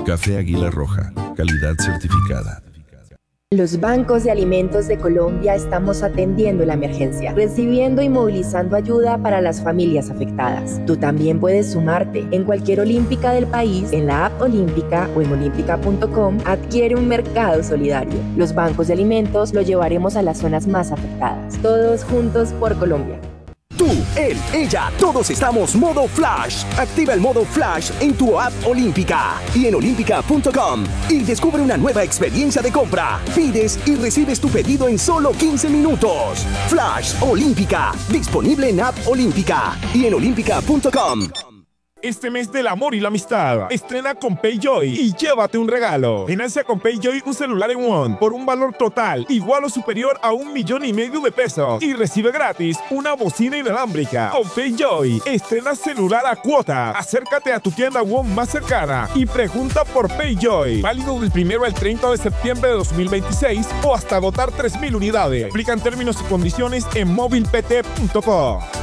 Café Águila Roja, calidad certificada. Los bancos de alimentos de Colombia estamos atendiendo la emergencia, recibiendo y movilizando ayuda para las familias afectadas. Tú también puedes sumarte. En cualquier olímpica del país, en la app Olímpica o en olímpica.com, adquiere un mercado solidario. Los bancos de alimentos lo llevaremos a las zonas más afectadas. Todos juntos por Colombia. Tú, él, ella, todos estamos modo Flash. Activa el modo Flash en tu app Olímpica y en olímpica.com y descubre una nueva experiencia de compra. Pides y recibes tu pedido en solo 15 minutos. Flash Olímpica, disponible en app Olímpica y en olímpica.com. Este mes del amor y la amistad, estrena con PayJoy y llévate un regalo. Financia con PayJoy un celular en One por un valor total igual o superior a 1,5 millones de pesos y recibe gratis una bocina inalámbrica. Con PayJoy, estrena celular a cuota. Acércate a tu tienda One más cercana y pregunta por PayJoy. Válido del 1 al 30 de septiembre de 2026 o hasta agotar 3,000 unidades. Aplican términos y condiciones en movilpt.co.